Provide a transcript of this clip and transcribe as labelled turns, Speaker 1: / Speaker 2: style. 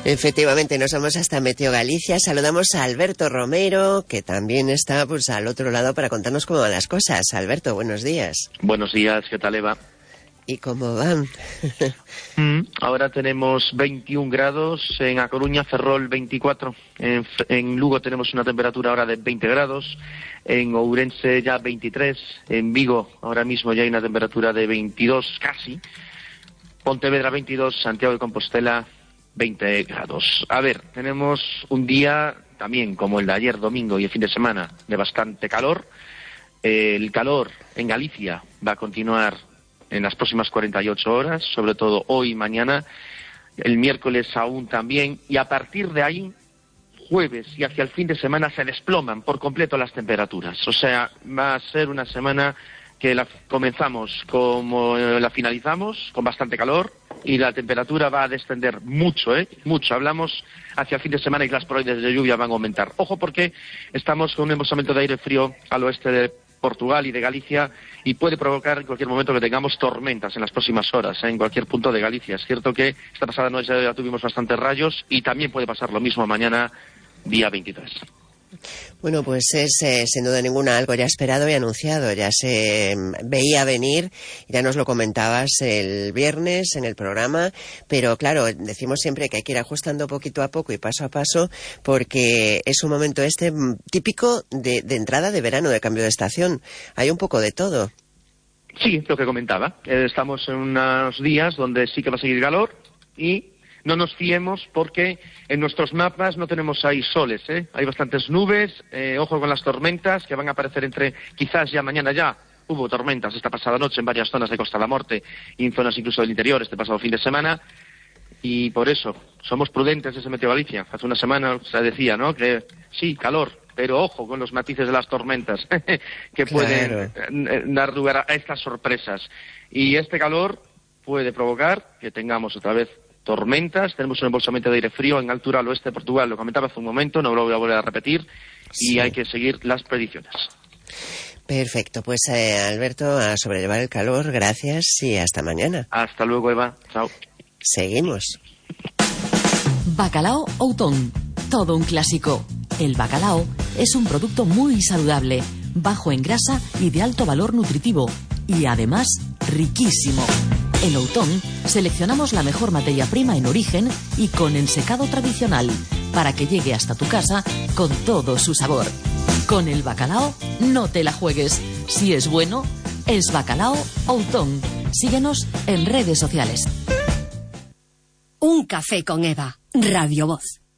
Speaker 1: Efectivamente, nos vamos hasta Meteo Galicia. Saludamos a Alberto Romero, que también está pues al otro lado para contarnos cómo van las cosas. Alberto, buenos días.
Speaker 2: Buenos días, ¿qué tal, Eva?
Speaker 1: ¿Y cómo van?
Speaker 2: Ahora tenemos 21 grados, en A Coruña, Ferrol 24, en Lugo tenemos una temperatura ahora de 20 grados, en Ourense ya 23, en Vigo ahora mismo ya hay una temperatura de 22 casi, Pontevedra 22, Santiago de Compostela 20 grados. A ver, tenemos un día también como el de ayer domingo y el fin de semana de bastante calor. El calor en Galicia va a continuar en las próximas 48 horas, sobre todo hoy y mañana, el miércoles aún también, y a partir de ahí, jueves y hacia el fin de semana, se desploman por completo las temperaturas. O sea, va a ser una semana que la comenzamos como la finalizamos, con bastante calor, y la temperatura va a descender mucho, mucho. Hablamos hacia el fin de semana y las probabilidades de lluvia van a aumentar. Ojo, porque estamos con un embolsamiento de aire frío al oeste de Portugal y de Galicia, y puede provocar en cualquier momento que tengamos tormentas en las próximas horas, en cualquier punto de Galicia. Es cierto que esta pasada noche ya tuvimos bastantes rayos, y también puede pasar lo mismo mañana, día 23.
Speaker 1: Bueno, pues es sin duda ninguna algo ya esperado y anunciado, ya se veía venir, ya nos lo comentabas el viernes en el programa, pero claro, decimos siempre que hay que ir ajustando poquito a poco y paso a paso, porque es un momento típico de entrada de verano, de cambio de estación, hay un poco de todo.
Speaker 2: Sí, lo que comentaba, estamos en unos días donde sí que va a seguir calor, y no nos fiemos porque en nuestros mapas no tenemos ahí soles, hay bastantes nubes, ojo con las tormentas que van a aparecer quizás ya mañana ya. Hubo tormentas esta pasada noche en varias zonas de Costa da Morte y en zonas incluso del interior este pasado fin de semana, y por eso somos prudentes desde Meteo Galicia. Hace una semana se decía, ¿no?, que sí, calor, pero ojo con los matices de las tormentas que pueden dar lugar a estas sorpresas. Y este calor puede provocar que tengamos otra vez tormentas. Tenemos un embolsamiento de aire frío en altura al oeste de Portugal, lo comentaba hace un momento, no lo voy a volver a repetir, sí. Y hay que seguir las predicciones.
Speaker 1: Perfecto, pues Alberto, a sobrellevar el calor, gracias y hasta mañana.
Speaker 2: Hasta luego, Eva, chao.
Speaker 1: Seguimos.
Speaker 3: Bacalao Outón, todo un clásico. El bacalao es un producto muy saludable, bajo en grasa y de alto valor nutritivo, y además riquísimo. En Outón seleccionamos la mejor materia prima en origen y con ensecado tradicional, para que llegue hasta tu casa con todo su sabor. Con el bacalao no te la juegues. Si es bueno, es Bacalao Outón. Síguenos en redes sociales.
Speaker 4: Un café con Eva, Radio Voz.